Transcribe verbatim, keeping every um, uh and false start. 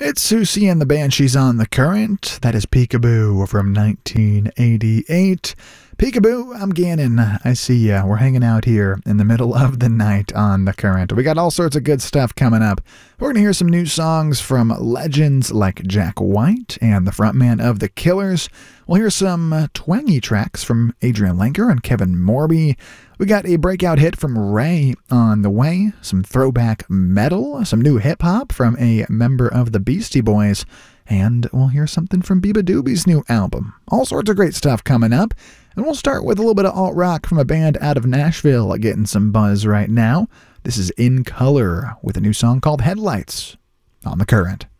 It's Susie and the Banshees on the Current. That is Peekaboo from nineteen eighty-eight. Peekaboo, I'm Gannon. I see ya. We're hanging out here in the middle of the night on the Current. We got all sorts of good stuff coming up. We're going to hear some new songs from legends like Jack White and the frontman of The Killers. We'll hear some uh, twangy tracks from Adrian Lenker and Kevin Morby. We got a breakout hit from Ray on the way, some throwback metal, some new hip-hop from a member of the Beastie Boys, and we'll hear something from Biba Doobie's new album. All sorts of great stuff coming up, and we'll start with a little bit of alt-rock from a band out of Nashville getting some buzz right now. This is In Color with a new song called Headlights on the Current.